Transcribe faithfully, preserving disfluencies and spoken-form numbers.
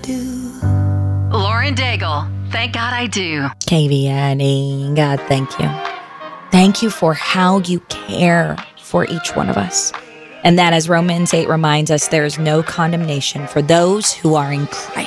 do. Lauren Daigle, thank God I do. Kaviani, God, thank you. Thank you for how you care for each one of us. And that, as Romans eight reminds us, there is no condemnation for those who are in Christ.